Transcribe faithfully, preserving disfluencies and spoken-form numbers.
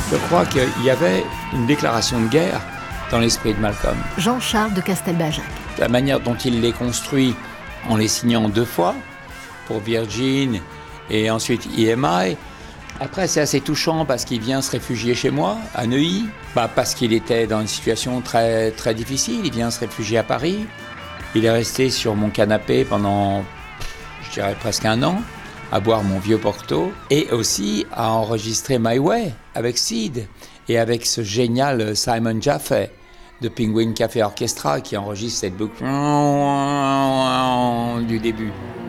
Je crois qu'il y avait une déclaration de guerre dans l'esprit de Malcolm. Jean-Charles de Castelbajac. La manière dont il les construit en les signant deux fois, pour Virgin et ensuite E M I. Après, c'est assez touchant parce qu'il vient se réfugier chez moi, à Neuilly, bah, parce qu'il était dans une situation très, très difficile. Il vient se réfugier à Paris. Il est resté sur mon canapé pendant, je dirais, presque un an, à boire mon vieux Porto, et aussi à enregistrer My Way avec Sid, et avec ce génial Simon Jaffe de Penguin Cafe Orchestra qui enregistre cette boucle du début.